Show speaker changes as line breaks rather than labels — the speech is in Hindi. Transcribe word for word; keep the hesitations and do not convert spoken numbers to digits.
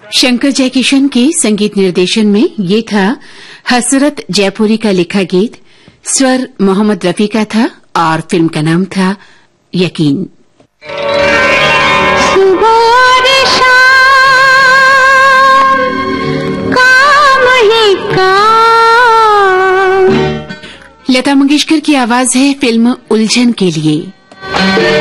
शंकर जयकिशन के संगीत निर्देशन में ये था हसरत जयपुरी का लिखा गीत। स्वर मोहम्मद रफी का था और फिल्म का नाम था यकीन।
सुबह और शाम काम ही काम।
लता मंगेशकर की आवाज है फिल्म उलझन के लिए।